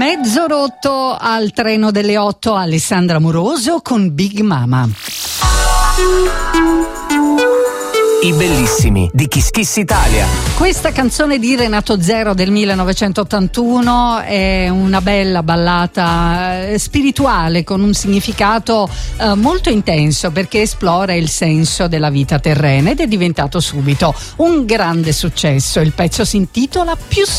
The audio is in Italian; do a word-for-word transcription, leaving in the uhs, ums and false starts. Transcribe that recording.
Mezzo rotto al treno delle otto, Alessandra Moroso con Big Mama. I bellissimi di Kiss Kiss Italia. Questa canzone di Renato Zero del millenovecentottantuno è una bella ballata eh, spirituale con un significato eh, molto intenso, perché esplora il senso della vita terrena ed è diventato subito un grande successo. Il pezzo si intitola Più